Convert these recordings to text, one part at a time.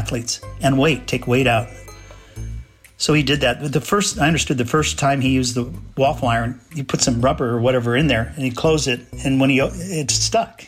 athletes and take weight out. So he did that. I understood the first time he used the waffle iron, he put some rubber or whatever in there and he closed it. And when it stuck,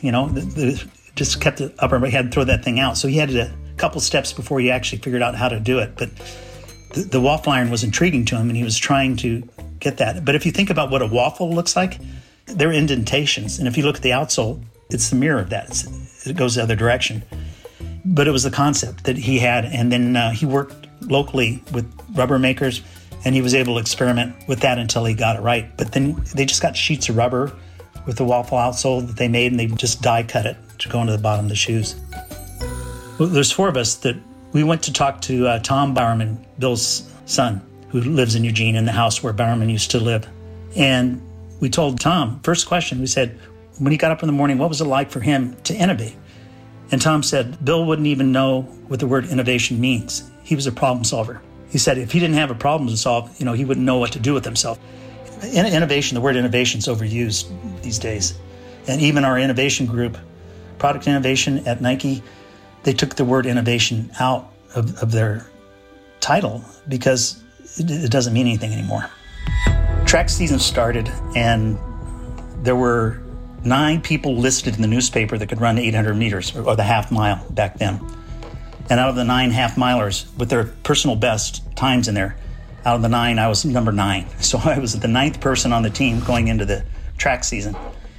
just kept it up. He had to throw that thing out. So he had a couple steps before he actually figured out how to do it. But the waffle iron was intriguing to him and he was trying to get that. But if you think about what a waffle looks like, they're indentations. And if you look at the outsole, it's the mirror of that. It goes the other direction. But it was the concept that he had. And then he worked locally with rubber makers, and he was able to experiment with that until he got it right. But then they just got sheets of rubber with the waffle outsole that they made, and they just die cut it to go into the bottom of the shoes. Well, there's 4 of us that we went to talk to Tom Bowerman, Bill's son, who lives in Eugene in the house where Bowerman used to live. And we told Tom, first question, we said, when he got up in the morning, what was it like for him to innovate? And Tom said, Bill wouldn't even know what the word innovation means. He was a problem solver. He said if he didn't have a problem to solve, he wouldn't know what to do with himself. Innovation, the word innovation is overused these days. And even our innovation group, product innovation at Nike, they took the word innovation out of their title because it doesn't mean anything anymore. Track season started and there were 9 people listed in the newspaper that could run 800 meters or the half mile back then. And out of the 9 half-milers, with their personal best times in there, out of the 9, I was number 9. So I was the 9th person on the team going into the track season.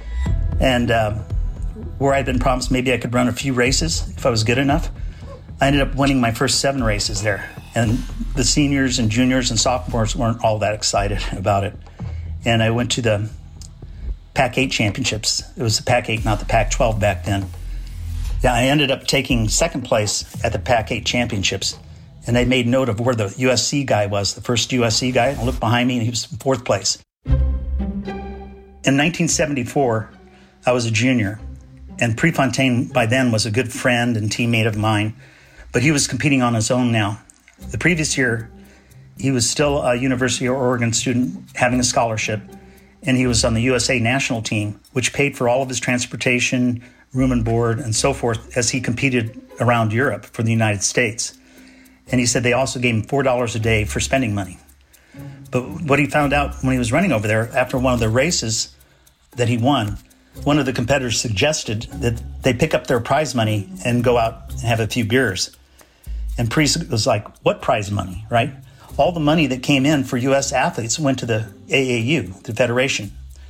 And where I'd been promised maybe I could run a few races if I was good enough, I ended up winning my first 7 races there. And the seniors and juniors and sophomores weren't all that excited about it. And I went to the Pac-8 championships. It was the Pac-8, not the Pac-12 back then. Yeah, I ended up taking 2nd place at the Pac-8 championships, and they made note of where the USC guy was, the first USC guy. I looked behind me, and he was in 4th place. In 1974, I was a junior, and Prefontaine by then was a good friend and teammate of mine, but he was competing on his own now. The previous year, he was still a University of Oregon student having a scholarship, and he was on the USA national team, which paid for all of his transportation, room and board, and so forth as he competed around Europe for the United States. And he said they also gave him $4 a day for spending money. But what he found out when he was running over there, after one of the races that he won, one of the competitors suggested that they pick up their prize money and go out and have a few beers. And Priest was like, what prize money, right? All the money that came in for U.S. athletes went to the AAU, the federation.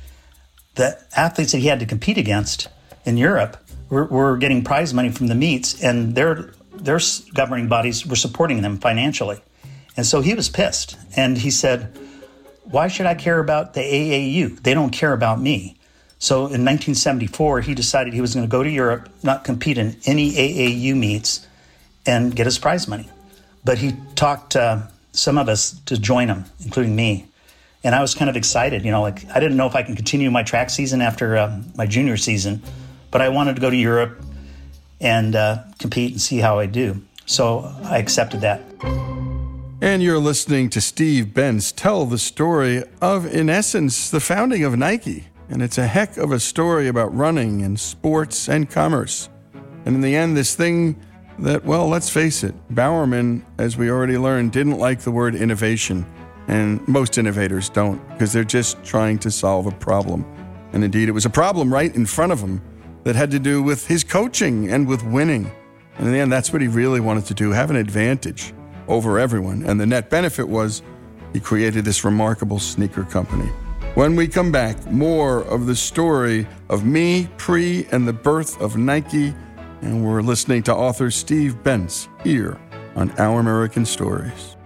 The athletes that he had to compete against in Europe were getting prize money from the meets, and their governing bodies were supporting them financially. And so he was pissed. And he said, why should I care about the AAU? They don't care about me. So in 1974, he decided he was going to go to Europe, not compete in any AAU meets, and get his prize money. But he talked some of us to join him, including me. And I was kind of excited, I didn't know if I can continue my track season after my junior season, but I wanted to go to Europe and compete and see how I do. So I accepted that. And you're listening to Steve Benz tell the story of, in essence, the founding of Nike. And it's a heck of a story about running and sports and commerce. And in the end, this thing that, well, let's face it, Bowerman, as we already learned, didn't like the word innovation. And most innovators don't, because they're just trying to solve a problem. And indeed, it was a problem right in front of him that had to do with his coaching and with winning. And in the end, that's what he really wanted to do, have an advantage over everyone. And the net benefit was he created this remarkable sneaker company. When we come back, more of the story of me, Pre, and the birth of Nike. And we're listening to author Steve Benz here on Our American Stories.